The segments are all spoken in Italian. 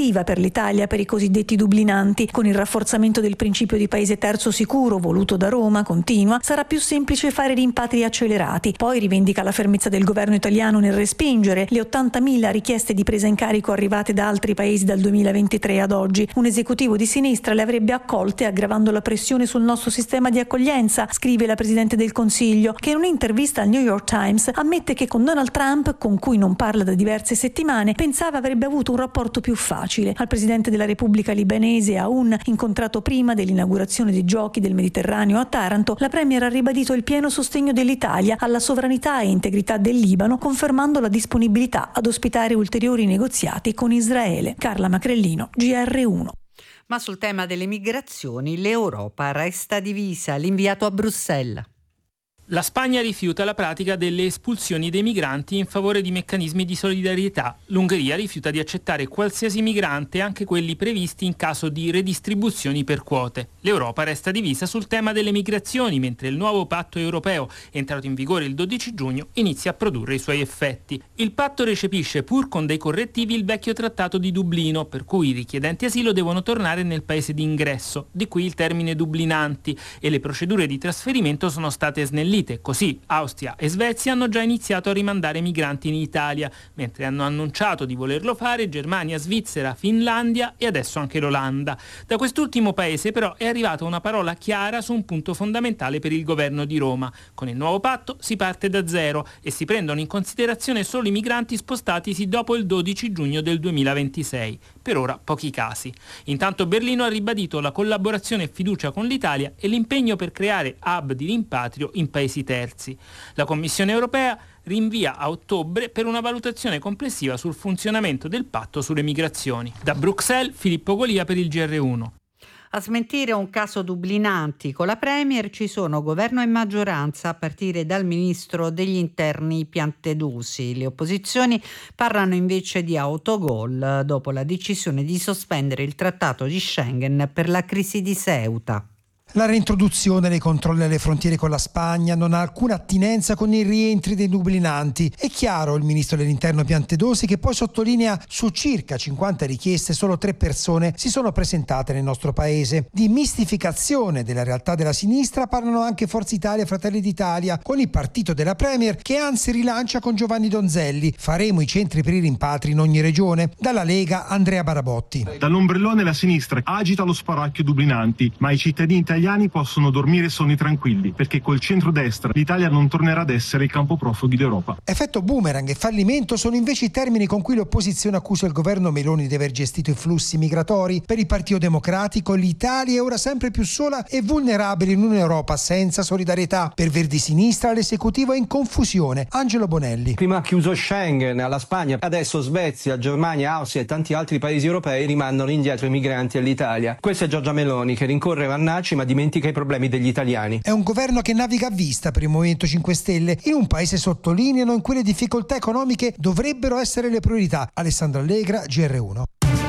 positiva per l'Italia per i cosiddetti dublinanti. Con il rafforzamento del principio di paese terzo sicuro voluto da Roma, continua, sarà più semplice fare rimpatri accelerati. Poi rivendica la fermezza del governo italiano nel respingere le 80.000 richieste di presa in carico arrivate da altri paesi dal 2023 ad oggi. Un esecutivo di sinistra le avrebbe accolte aggravando la pressione sul nostro sistema di accoglienza, scrive la Presidente del Consiglio, che in un'intervista al New York Times ammette che con Donald Trump, con cui non parla da diverse settimane, pensava avrebbe avuto un rapporto più facile. Al Presidente della Repubblica libanese Aoun, incontrato prima dell'inaugurazione dei Giochi del Mediterraneo a Taranto, la Premier ha ribadito il pieno sostegno dell'Italia alla sovranità e integrità del Libano, confermando la disponibilità ad ospitare ulteriori negoziati con Israele. Carla Macrellino, GR1. Ma sul tema delle migrazioni l'Europa resta divisa. L'inviato a Bruxelles. La Spagna rifiuta la pratica delle espulsioni dei migranti in favore di meccanismi di solidarietà. L'Ungheria rifiuta di accettare qualsiasi migrante, anche quelli previsti in caso di redistribuzioni per quote. L'Europa resta divisa sul tema delle migrazioni, mentre il nuovo patto europeo, entrato in vigore il 12 giugno, inizia a produrre i suoi effetti. Il patto recepisce, pur con dei correttivi, il vecchio trattato di Dublino, per cui i richiedenti asilo devono tornare nel paese di ingresso, di qui il termine dublinanti, e le procedure di trasferimento sono state snellite. Così Austria e Svezia hanno già iniziato a rimandare migranti in Italia, mentre hanno annunciato di volerlo fare Germania, Svizzera, Finlandia e adesso anche l'Olanda. Da quest'ultimo paese però è arrivata una parola chiara su un punto fondamentale per il governo di Roma. Con il nuovo patto si parte da zero e si prendono in considerazione solo i migranti spostatisi dopo il 12 giugno del 2026. Per ora pochi casi. Intanto Berlino ha ribadito la collaborazione e fiducia con l'Italia e l'impegno per creare hub di rimpatrio in paesi terzi. La Commissione europea rinvia a ottobre per una valutazione complessiva sul funzionamento del patto sulle migrazioni. Da Bruxelles, Filippo Golia per il GR1. A smentire un caso dublinanti con la Premier ci sono governo e maggioranza a partire dal ministro degli interni Piantedosi. Le opposizioni parlano invece di autogol dopo la decisione di sospendere il trattato di Schengen per la crisi di Ceuta. La reintroduzione dei controlli alle frontiere con la Spagna non ha alcuna attinenza con i rientri dei dublinanti. È chiaro il ministro dell'interno Piantedosi, che poi sottolinea su circa 50 richieste solo 3 persone si sono presentate nel nostro paese. Di mistificazione della realtà della sinistra parlano anche Forza Italia e Fratelli d'Italia, con il partito della Premier che anzi rilancia con Giovanni Donzelli: faremo i centri per i rimpatri in ogni regione. Dalla Lega Andrea Barabotti. Dall'ombrellone la sinistra agita lo spauracchio dublinanti, ma i cittadini italiani possono dormire sonni tranquilli, perché col centrodestra l'Italia non tornerà ad essere il campo profughi d'Europa. Effetto boomerang e fallimento sono invece i termini con cui l'opposizione accusa il governo Meloni di aver gestito i flussi migratori. Per il Partito Democratico l'Italia è ora sempre più sola e vulnerabile in un'Europa senza solidarietà. Per Verdi Sinistra l'esecutivo è in confusione. Angelo Bonelli. Prima ha chiuso Schengen alla Spagna, adesso Svezia, Germania, Austria e tanti altri paesi europei rimandano indietro i migranti all'Italia. Questa è Giorgia Meloni, che rincorre Vannacci ma dimentica i problemi degli italiani. È un governo che naviga a vista per il Movimento 5 Stelle, in un paese sottolineano in cui le difficoltà economiche dovrebbero essere le priorità. Alessandro Allegra, GR1.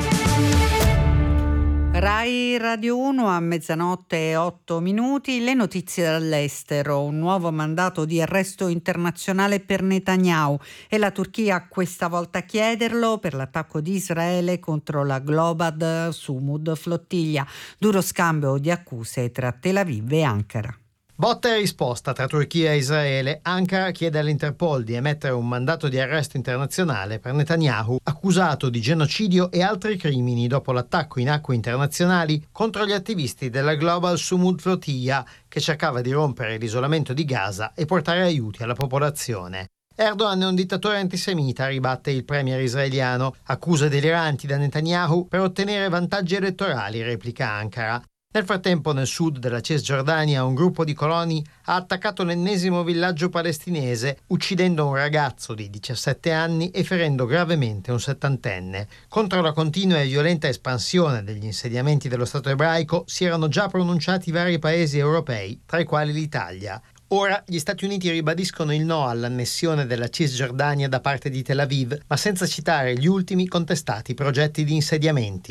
Rai Radio 1 a 00:08, le notizie dall'estero. Un nuovo mandato di arresto internazionale per Netanyahu e la Turchia questa volta a chiederlo per l'attacco di Israele contro la Global Sumud flottiglia. Duro scambio di accuse tra Tel Aviv e Ankara. Botta e risposta tra Turchia e Israele. Ankara chiede all'Interpol di emettere un mandato di arresto internazionale per Netanyahu, accusato di genocidio e altri crimini dopo l'attacco in acque internazionali contro gli attivisti della Global Sumud flottiglia, che cercava di rompere l'isolamento di Gaza e portare aiuti alla popolazione. Erdogan è un dittatore antisemita, ribatte il premier israeliano. Accuse deliranti da Netanyahu per ottenere vantaggi elettorali, replica Ankara. Nel frattempo, nel sud della Cisgiordania, un gruppo di coloni ha attaccato l'ennesimo villaggio palestinese, uccidendo un ragazzo di 17 anni e ferendo gravemente un 70enne. Contro la continua e violenta espansione degli insediamenti dello Stato ebraico si erano già pronunciati vari paesi europei, tra i quali l'Italia. Ora gli Stati Uniti ribadiscono il no all'annessione della Cisgiordania da parte di Tel Aviv, ma senza citare gli ultimi contestati progetti di insediamenti.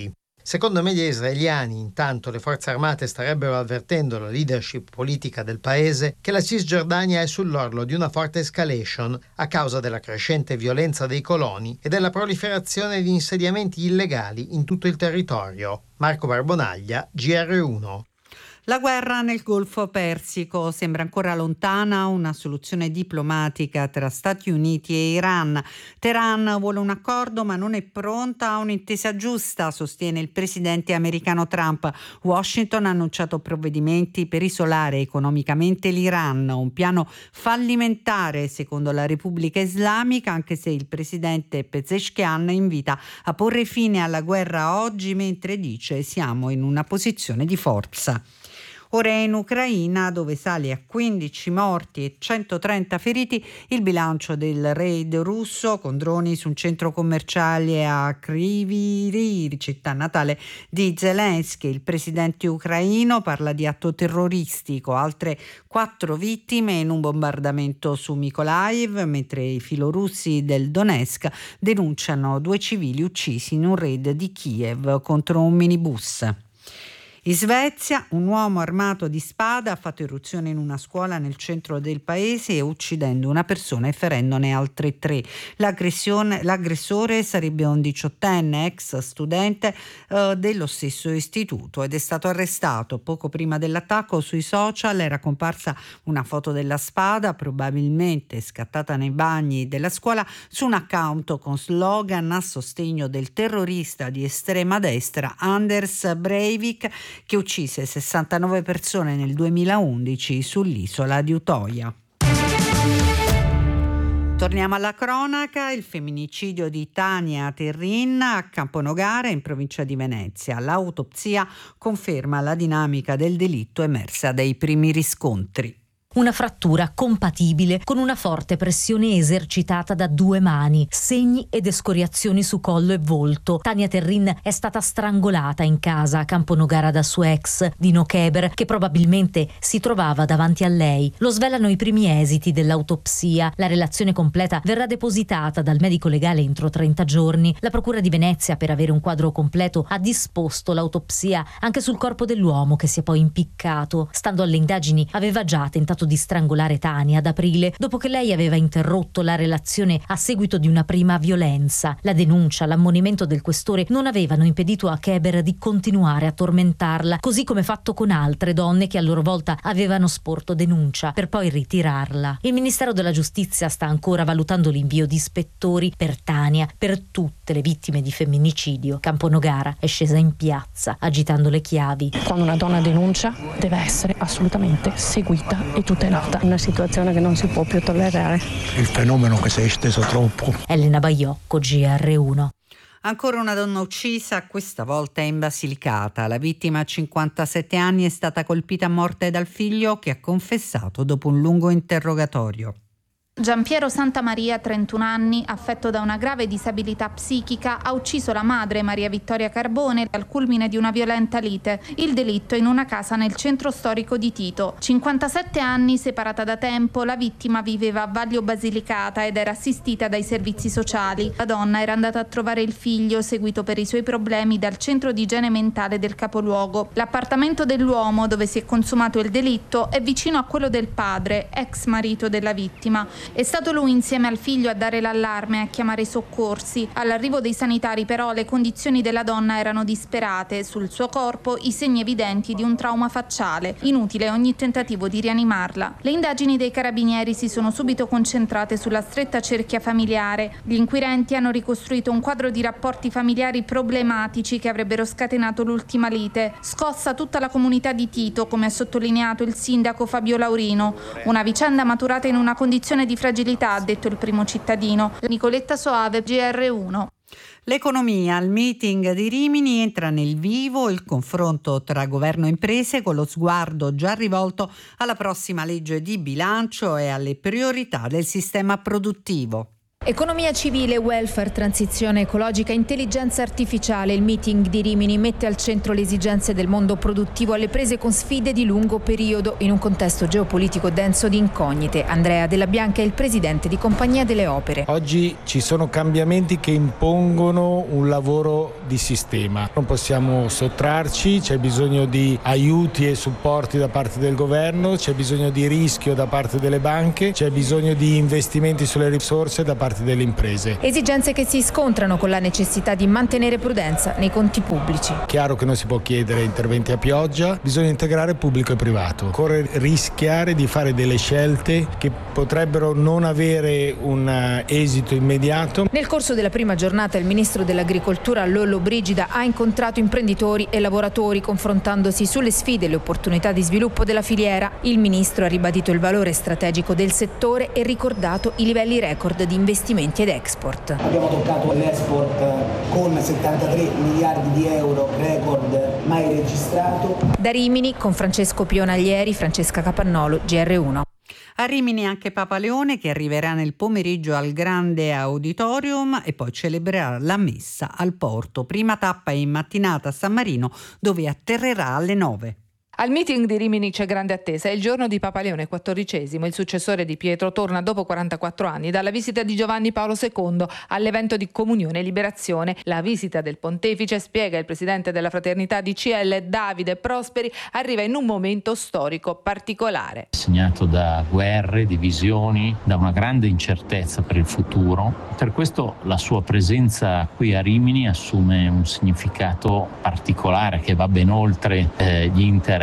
Secondo media israeliani, intanto, le forze armate starebbero avvertendo la leadership politica del paese che la Cisgiordania è sull'orlo di una forte escalation a causa della crescente violenza dei coloni e della proliferazione di insediamenti illegali in tutto il territorio. Marco Barbonaglia, GR1. La guerra nel Golfo Persico sembra ancora lontana una soluzione diplomatica tra Stati Uniti e Iran. Teheran vuole un accordo ma non è pronta a un'intesa giusta, sostiene il presidente americano Trump. Washington ha annunciato provvedimenti per isolare economicamente l'Iran, un piano fallimentare secondo la Repubblica Islamica, anche se il presidente Pezeshkian invita a porre fine alla guerra oggi, mentre dice siamo in una posizione di forza. Ora in Ucraina, dove sale a 15 morti e 130 feriti il bilancio del raid russo con droni su un centro commerciale a Kryvyi Rih, città natale di Zelensky. Il presidente ucraino parla di atto terroristico, altre 4 vittime in un bombardamento su Mykolaiv, mentre i filorussi del Donetsk denunciano 2 civili uccisi in un raid di Kiev contro un minibus. In Svezia un uomo armato di spada ha fatto irruzione in una scuola nel centro del paese uccidendo una persona e ferendone altre 3. L'aggressore sarebbe un 18enne ex studente dello stesso istituto ed è stato arrestato. Poco prima dell'attacco sui social era comparsa una foto della spada, probabilmente scattata nei bagni della scuola, su un account con slogan a sostegno del terrorista di estrema destra Anders Breivik, che uccise 69 persone nel 2011 sull'isola di Utoya. Torniamo alla cronaca, il femminicidio di Tania Terrin a Camponogara in provincia di Venezia. L'autopsia conferma la dinamica del delitto emersa dai primi riscontri. Una frattura compatibile con una forte pressione esercitata da 2 mani, segni ed escoriazioni su collo e volto. Tania Terrin è stata strangolata in casa a Camponogara da suo ex, Dino Keber, che probabilmente si trovava davanti a lei. Lo svelano i primi esiti dell'autopsia. La relazione completa verrà depositata dal medico legale entro 30 giorni. La Procura di Venezia, per avere un quadro completo, ha disposto l'autopsia anche sul corpo dell'uomo che si è poi impiccato. Stando alle indagini, aveva già tentato di strangolare Tania ad aprile, dopo che lei aveva interrotto la relazione a seguito di una prima violenza. La denuncia, l'ammonimento del questore non avevano impedito a Keber di continuare a tormentarla, così come fatto con altre donne che a loro volta avevano sporto denuncia per poi ritirarla. Il Ministero della Giustizia sta ancora valutando l'invio di ispettori per Tania, per tutte le vittime di femminicidio. Camponogara è scesa in piazza agitando le chiavi. Quando una donna denuncia deve essere assolutamente seguita e tutelata. Una situazione che non si può più tollerare. Il fenomeno che si è esteso troppo. Elena Baiocco, GR1. Ancora una donna uccisa, questa volta in Basilicata. La vittima a 57 anni è stata colpita a morte dal figlio che ha confessato dopo un lungo interrogatorio. Giampiero Santamaria, 31 anni, affetto da una grave disabilità psichica, ha ucciso la madre Maria Vittoria Carbone al culmine di una violenta lite. Il delitto in una casa nel centro storico di Tito. 57 anni, separata da tempo, la vittima viveva a Vaglio Basilicata ed era assistita dai servizi sociali. La donna era andata a trovare il figlio, seguito per i suoi problemi dal centro di igiene mentale del capoluogo. L'appartamento dell'uomo, dove si è consumato il delitto, è vicino a quello del padre, ex marito della vittima. È stato lui insieme al figlio a dare l'allarme e a chiamare i soccorsi. All'arrivo dei sanitari però le condizioni della donna erano disperate. Sul suo corpo i segni evidenti di un trauma facciale. Inutile ogni tentativo di rianimarla. Le indagini dei carabinieri si sono subito concentrate sulla stretta cerchia familiare. Gli inquirenti hanno ricostruito un quadro di rapporti familiari problematici che avrebbero scatenato l'ultima lite. Scossa tutta la comunità di Tito, come ha sottolineato il sindaco Fabio Laurino. Una vicenda maturata in una condizione di fragilità, ha detto il primo cittadino. Nicoletta Soave, GR1. L'economia, al meeting di Rimini entra nel vivo il confronto tra governo e imprese con lo sguardo già rivolto alla prossima legge di bilancio e alle priorità del sistema produttivo. Economia civile, welfare, transizione ecologica, intelligenza artificiale. Il meeting di Rimini mette al centro le esigenze del mondo produttivo alle prese con sfide di lungo periodo in un contesto geopolitico denso di incognite. Andrea Della Bianca è il presidente di Compagnia delle Opere. Oggi ci sono cambiamenti che impongono un lavoro di sistema. Non possiamo sottrarci, c'è bisogno di aiuti e supporti da parte del governo, c'è bisogno di rischio da parte delle banche, c'è bisogno di investimenti sulle risorse da parte delle imprese. Esigenze che si scontrano con la necessità di mantenere prudenza nei conti pubblici. Chiaro che non si può chiedere interventi a pioggia, bisogna integrare pubblico e privato. Occorre rischiare di fare delle scelte che potrebbero non avere un esito immediato. Nel corso della prima giornata il ministro dell'Agricoltura Lollobrigida ha incontrato imprenditori e lavoratori confrontandosi sulle sfide e le opportunità di sviluppo della filiera. Il ministro ha ribadito il valore strategico del settore e ricordato i livelli record di investimenti ed export. Abbiamo toccato l'export con 73 miliardi di euro, record mai registrato. Da Rimini con Francesco Pionaglieri, Francesca Capannolo, GR1. A Rimini anche Papa Leone, che arriverà nel pomeriggio al grande auditorium e poi celebrerà la messa al porto. Prima tappa in mattinata a San Marino, dove atterrerà alle 9. Al meeting di Rimini c'è grande attesa. È il giorno di Papa Leone XIV. Il successore di Pietro torna dopo 44 anni dalla visita di Giovanni Paolo II all'evento di Comunione e Liberazione. La visita del pontefice, spiega il presidente della fraternità di CL Davide Prosperi, arriva in un momento storico particolare. Segnato da guerre, divisioni, da una grande incertezza per il futuro. Per questo la sua presenza qui a Rimini assume un significato particolare che va ben oltre gli interessi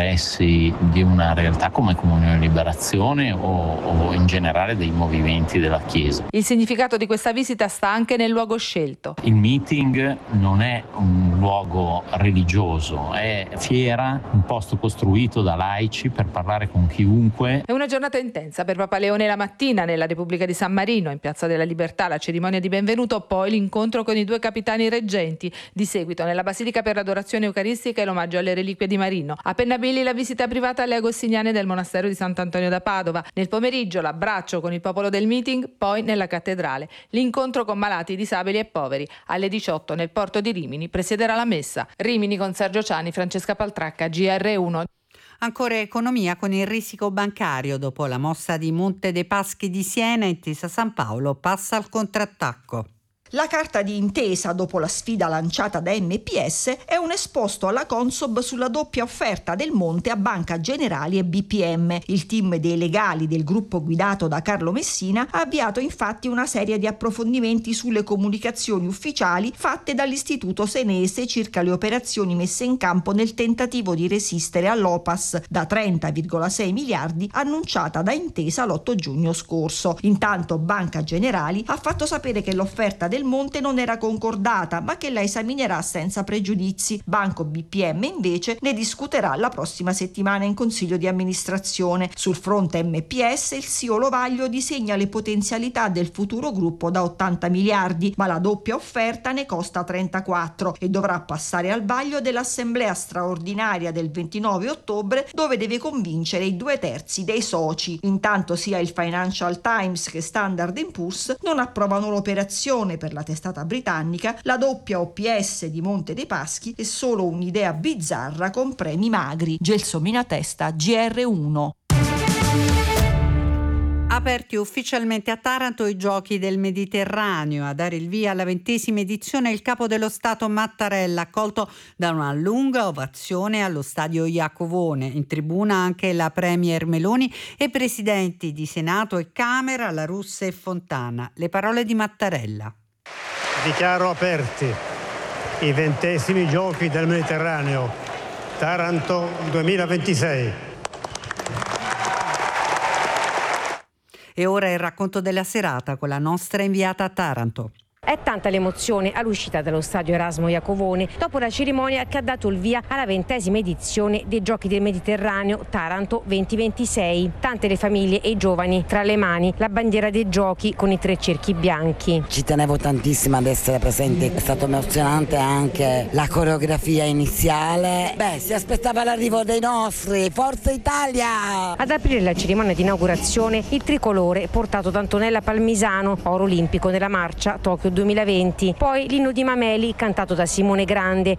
di una realtà come Comunione e Liberazione o in generale dei movimenti della Chiesa. Il significato di questa visita sta anche nel luogo scelto. Il meeting non è un luogo religioso, è fiera, un posto costruito da laici per parlare con chiunque. È una giornata intensa per Papa Leone la mattina nella Repubblica di San Marino, in Piazza della Libertà, la cerimonia di benvenuto, poi l'incontro con i 2 capitani reggenti. Di seguito nella Basilica per l'adorazione eucaristica e l'omaggio alle reliquie di Marino. A Pennabili la visita privata alle Agostiniane del monastero di Sant'Antonio da Padova. Nel pomeriggio l'abbraccio con il popolo del meeting, poi nella cattedrale. L'incontro con malati, disabili e poveri. Alle 18 nel porto di Rimini presiederà la messa. Rimini con Sergio Ciani, Francesca Paltracca, GR1. Ancora economia con il risico bancario. Dopo la mossa di Monte dei Paschi di Siena, Intesa San Paolo passa al contrattacco. La carta di intesa dopo la sfida lanciata da MPS è un esposto alla Consob sulla doppia offerta del Monte a Banca Generali e BPM. Il team dei legali del gruppo guidato da Carlo Messina ha avviato infatti una serie di approfondimenti sulle comunicazioni ufficiali fatte dall'Istituto Senese circa le operazioni messe in campo nel tentativo di resistere all'OPAS da 30,6 miliardi annunciata da Intesa l'8 giugno scorso. Intanto Banca Generali ha fatto sapere che l'offerta del Monte non era concordata, ma che la esaminerà senza pregiudizi. Banco BPM invece ne discuterà la prossima settimana in Consiglio di amministrazione. Sul fronte MPS il CEO Lovaglio disegna le potenzialità del futuro gruppo da 80 miliardi, ma la doppia offerta ne costa 34 e dovrà passare al vaglio dell'assemblea straordinaria del 29 ottobre, dove deve convincere i 2/3 dei soci. Intanto sia il Financial Times che Standard & Poor's non approvano l'operazione. Per la testata britannica, la doppia OPS di Monte dei Paschi è solo un'idea bizzarra con premi magri. Gelsomina Testa, GR1. Aperti ufficialmente a Taranto i Giochi del Mediterraneo. A dare il via alla 20ª edizione il capo dello Stato Mattarella, accolto da una lunga ovazione allo stadio Iacovone. In tribuna anche la Premier Meloni e presidenti di Senato e Camera, La Russa e Fontana. Le parole di Mattarella. Dichiaro aperti i 20º Giochi del Mediterraneo, Taranto 2026. E ora il racconto della serata con la nostra inviata a Taranto. È tanta l'emozione all'uscita dallo stadio Erasmo Iacovone dopo la cerimonia che ha dato il via alla 20ª edizione dei Giochi del Mediterraneo Taranto 2026. Tante le famiglie e i giovani, tra le mani la bandiera dei giochi con i 3 cerchi bianchi. Ci tenevo tantissimo ad essere presente, è stato emozionante anche la coreografia iniziale. Si aspettava l'arrivo dei nostri, Forza Italia! Ad aprire la cerimonia di inaugurazione il tricolore portato da Antonella Palmisano, oro olimpico nella marcia Tokyo 2020, poi l'inno di Mameli cantato da Simone Grande,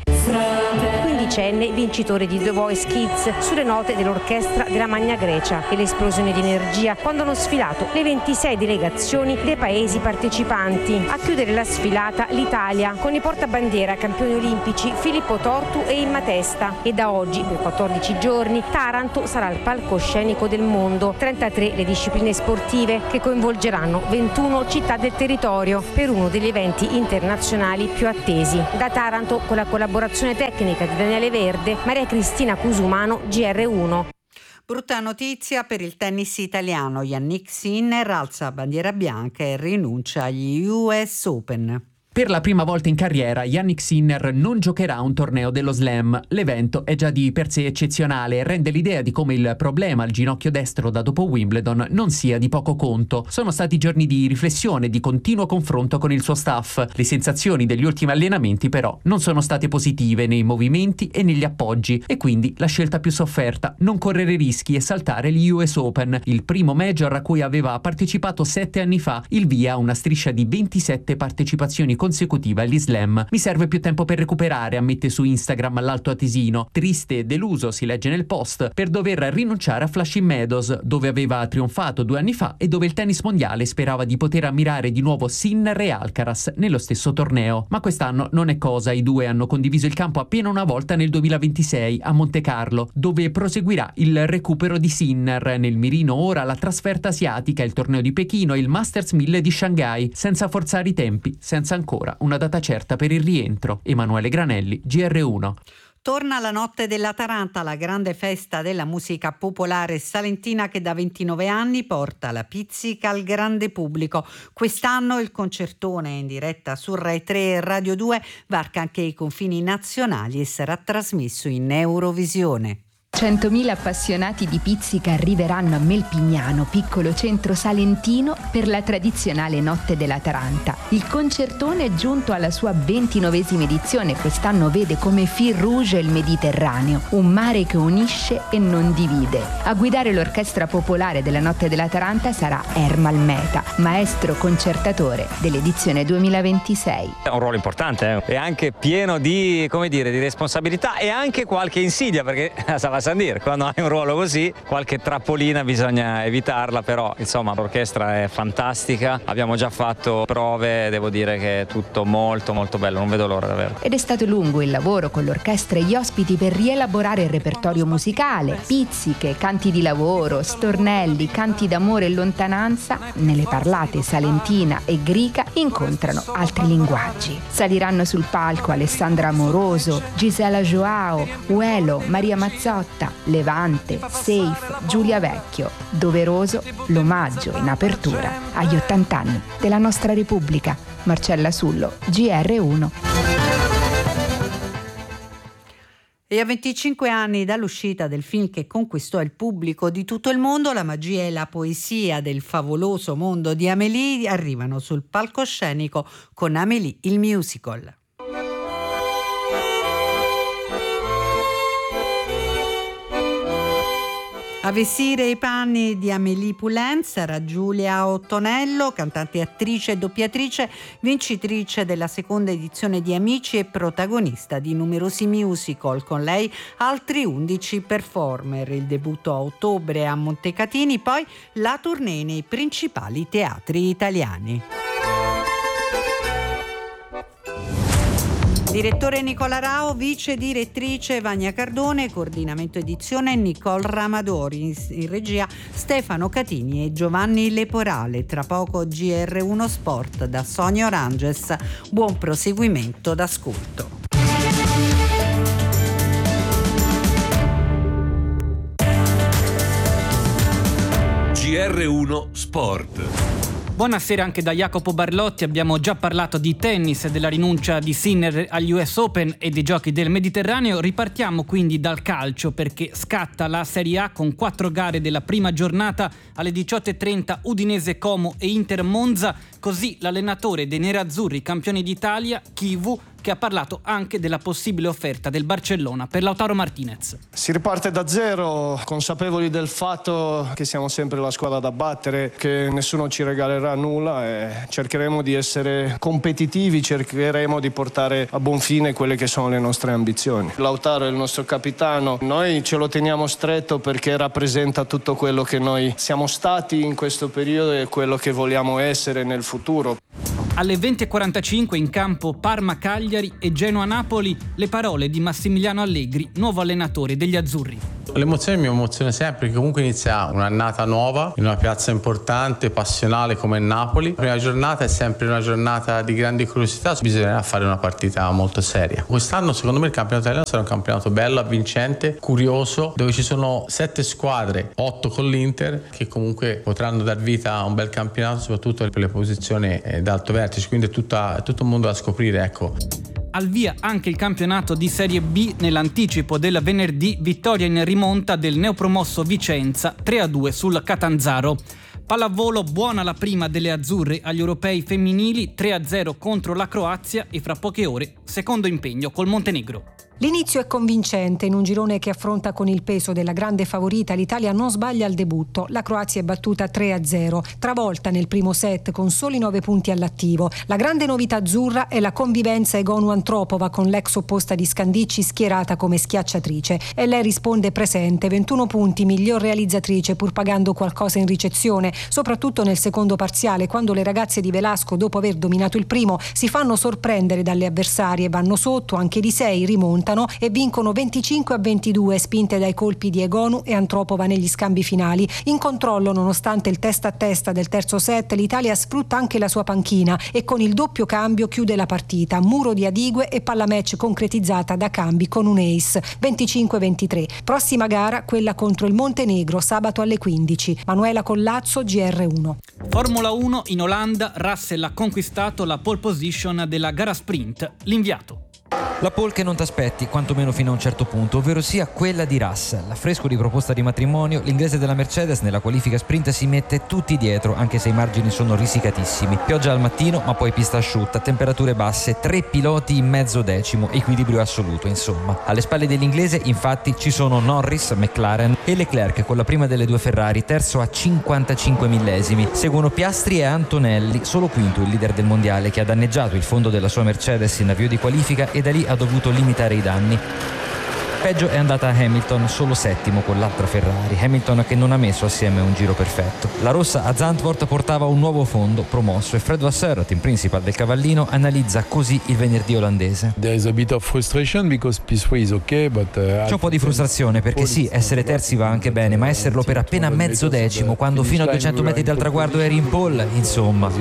quindicenne vincitore di The Voice Kids, sulle note dell'orchestra della Magna Grecia, e l'esplosione di energia quando hanno sfilato le 26 delegazioni dei paesi partecipanti. A chiudere la sfilata l'Italia con i portabandiera campioni olimpici Filippo Tortu e Imma Testa, e da oggi per 14 giorni Taranto sarà il palcoscenico del mondo. 33 le discipline sportive che coinvolgeranno 21 città del territorio per uno degli eventi internazionali più attesi. Da Taranto, con la collaborazione tecnica di Daniele Verde, Maria Cristina Cusumano, GR1. Brutta notizia per il tennis italiano. Yannick Sinner alza bandiera bianca e rinuncia agli US Open. Per la prima volta in carriera Yannick Sinner non giocherà un torneo dello Slam. L'evento è già di per sé eccezionale e rende l'idea di come il problema al ginocchio destro da dopo Wimbledon non sia di poco conto. Sono stati giorni di riflessione e di continuo confronto con il suo staff. Le sensazioni degli ultimi allenamenti però non sono state positive nei movimenti e negli appoggi, e quindi la scelta più sofferta: non correre rischi e saltare gli US Open, il primo major a cui aveva partecipato 7 anni fa, il via a una striscia di 27 partecipazioni consecutiva agli Slam. Mi serve più tempo per recuperare, ammette su Instagram l'alto atesino. Triste e deluso, si legge nel post, per dover rinunciare a Flushing Meadows, dove aveva trionfato 2 anni fa e dove il tennis mondiale sperava di poter ammirare di nuovo Sinner e Alcaraz nello stesso torneo. Ma quest'anno non è cosa, i due hanno condiviso il campo appena una volta nel 2026 a Monte Carlo, dove proseguirà il recupero di Sinner. Nel mirino ora la trasferta asiatica, il torneo di Pechino e il Masters 1000 di Shanghai, senza forzare i tempi, senza ancora una data certa per il rientro. Emanuele Granelli, GR1. Torna la notte dell'Ataranta, la grande festa della musica popolare salentina che da 29 anni porta la pizzica al grande pubblico. Quest'anno il concertone in diretta su Rai 3 e Radio 2 varca anche i confini nazionali e sarà trasmesso in Eurovisione. 100.000 appassionati di pizzica arriveranno a Melpignano, piccolo centro salentino, per la tradizionale Notte dell'Ataranta. Il concertone è giunto alla sua 29esima edizione. Quest'anno vede come fil rouge il Mediterraneo, un mare che unisce e non divide. A guidare l'orchestra popolare della Notte dell'Ataranta sarà Ermal Meta, maestro concertatore dell'edizione 2026. È un ruolo importante, e anche pieno di, di responsabilità e anche qualche insidia, perché Sandir, quando hai un ruolo così qualche trappolina bisogna evitarla, però insomma l'orchestra è fantastica, abbiamo già fatto prove, devo dire che è tutto molto molto bello, non vedo l'ora davvero. Ed è stato lungo il lavoro con l'orchestra e gli ospiti per rielaborare il repertorio musicale. Pizziche, canti di lavoro, stornelli, canti d'amore e lontananza, nelle parlate salentina e grica incontrano altri linguaggi. Saliranno sul palco Alessandra Amoroso, Gisela Joao, Uelo, Maria Mazzotta, Levante, Seif, Giulia Vecchio. Doveroso l'omaggio in apertura agli 80 anni della nostra Repubblica. Marcella Sullo, GR1. E a 25 anni dall'uscita del film che conquistò il pubblico di tutto il mondo, la magia e la poesia del favoloso mondo di Amélie arrivano sul palcoscenico con Amélie il musical. A vestire i panni di Amélie Poulain sarà Giulia Ottonello, cantante e attrice e doppiatrice, vincitrice della seconda edizione di Amici e protagonista di numerosi musical. Con lei altri 11 performer. Il debutto a ottobre a Montecatini, poi la tournée nei principali teatri italiani. Direttore Nicola Rao, vice direttrice Vania Cardone, coordinamento edizione Nicole Ramadori, in regia Stefano Catini e Giovanni Leporale. Tra poco GR1 Sport da Sonia Oranges. Buon proseguimento d'ascolto. GR1 Sport. Buonasera anche da Jacopo Barlotti. Abbiamo già parlato di tennis e della rinuncia di Sinner agli US Open e dei giochi del Mediterraneo. Ripartiamo quindi dal calcio, perché scatta la Serie A con 4 gare della prima giornata alle 18:30, Udinese Como e Inter Monza. Così l'allenatore dei nerazzurri campioni d'Italia, Chivu, che ha parlato anche della possibile offerta del Barcellona per Lautaro Martinez. Si riparte da zero, consapevoli del fatto che siamo sempre la squadra da battere, che nessuno ci regalerà nulla e cercheremo di essere competitivi, cercheremo di portare a buon fine quelle che sono le nostre ambizioni. Lautaro è il nostro capitano, noi ce lo teniamo stretto perché rappresenta tutto quello che noi siamo stati in questo periodo e quello che vogliamo essere nel futuro. Alle 20:45 in campo Parma-Cagliari e Genoa-Napoli, le parole di Massimiliano Allegri, nuovo allenatore degli azzurri. L'emozione mi emoziona sempre, perché comunque inizia un'annata nuova in una piazza importante, passionale come Napoli. La prima giornata è sempre una giornata di grande curiosità, bisognerà fare una partita molto seria. Quest'anno secondo me il campionato italiano sarà un campionato bello, avvincente, curioso, dove ci sono 7 squadre, 8 con l'Inter, che comunque potranno dar vita a un bel campionato, soprattutto per le posizioni d'alto vertice, quindi è tutto un mondo da scoprire, ecco. Al via anche il campionato di Serie B. Nell'anticipo del venerdì, vittoria in rimonta del neopromosso Vicenza 3-2 sul Catanzaro. Pallavolo, buona la prima delle azzurre agli europei femminili, 3-0 contro la Croazia e fra poche ore secondo impegno col Montenegro. L'inizio è convincente in un girone che affronta con il peso della grande favorita. L'Italia non sbaglia al debutto. La Croazia è battuta 3-0, travolta nel primo set con soli 9 punti all'attivo. La grande novità azzurra è la convivenza Egonu-Antropova con l'ex opposta di Scandicci schierata come schiacciatrice. E lei risponde presente, 21 punti, miglior realizzatrice, pur pagando qualcosa in ricezione, soprattutto nel secondo parziale, quando le ragazze di Velasco, dopo aver dominato il primo, si fanno sorprendere dalle avversarie, vanno sotto anche di 6, rimontano e vincono 25-22, spinte dai colpi di Egonu e Antropova negli scambi finali. In controllo nonostante il testa a testa del terzo set, l'Italia sfrutta anche la sua panchina e con il doppio cambio chiude la partita, muro di Adigue e palla match concretizzata da cambi con un ace, 25-23. Prossima gara, quella contro il Montenegro, sabato alle 15. Manuela Collazzo, GR1. Formula 1 in Olanda, Russell ha conquistato la pole position della gara sprint. L'inviato. La pole che non t'aspetti, quantomeno fino a un certo punto, ovvero sia quella di Russell. A fresco di proposta di matrimonio, l'inglese della Mercedes nella qualifica sprint si mette tutti dietro, anche se i margini sono risicatissimi. Pioggia al mattino, ma poi pista asciutta, temperature basse, 3 piloti in mezzo decimo, equilibrio assoluto, insomma. Alle spalle dell'inglese, infatti, ci sono Norris, McLaren e Leclerc con la prima delle due Ferrari, terzo a 55 millesimi. Seguono Piastri e Antonelli, solo quinto il leader del mondiale, che ha danneggiato il fondo della sua Mercedes in avvio di qualifica e da lì ha dovuto limitare i danni. Peggio è andata a Hamilton, solo settimo con l'altra Ferrari. Hamilton che non ha messo assieme un giro perfetto. La rossa a Zandvoort portava un nuovo fondo promosso e Fred Vasseur, team principal del cavallino, analizza così il venerdì olandese. C'è un po' di frustrazione perché sì, essere terzi va anche bene, ma esserlo per appena mezzo decimo quando fino a 200 metri dal traguardo eri in pole, insomma.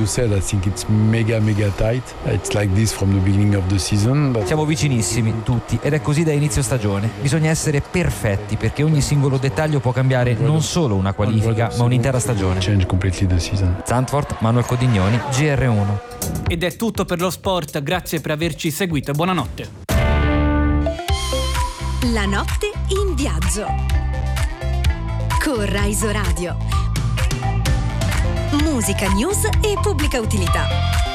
Siamo vicinissimi tutti ed è così da inizio stagione. Bisogna essere perfetti perché ogni singolo dettaglio può cambiare non solo una qualifica ma un'intera stagione. Zandvoort, Manuel Codignoni, GR1. Ed è tutto per lo sport, grazie per averci seguito e buonanotte. La notte in viaggio con Rai Radio. Musica, news e pubblica utilità.